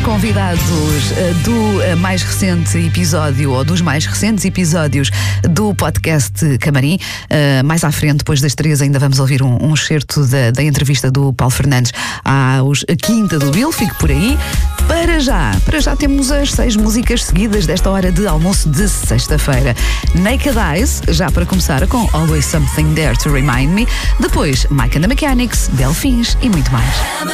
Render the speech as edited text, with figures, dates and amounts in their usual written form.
convidados do mais recente episódio, ou dos mais recentes episódios do podcast Camarim. Mais à frente, depois das 3, ainda vamos ouvir um excerto da entrevista do Paulo Fernandes à Quinta do Bill. Fique por aí. Para já temos as 6 músicas seguidas desta hora de almoço de sexta-feira. Naked Eyes, já para começar, com Always Something There to Remind Me. Depois, Mike and the Mechanics, Delfins e muito mais.